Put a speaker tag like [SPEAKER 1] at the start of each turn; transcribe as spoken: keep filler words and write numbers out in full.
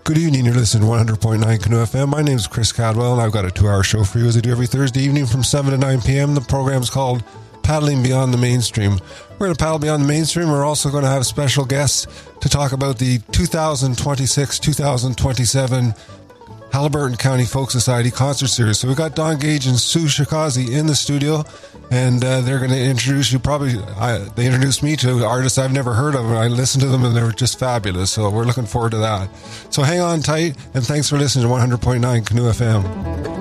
[SPEAKER 1] Good evening, you're listening to one hundred point nine Canoe F M. My name is Chris Cadwell, and I've got a two-hour show for you as I do every Thursday evening from seven to nine p.m. The program's called Paddling Beyond the Mainstream. We're going to paddle beyond the mainstream. We're also going to have special guests to talk about the two thousand twenty-six two thousand twenty-seven Haliburton County Folk Society Concert Series. So we've got Don Gage and Sue Shikazi in the studio, and uh, they're going to introduce you. Probably, I, they introduced me to artists I've never heard of, and I listened to them, and they were just fabulous. So we're looking forward to that. So hang on tight, and thanks for listening to one hundred point nine Canoe F M.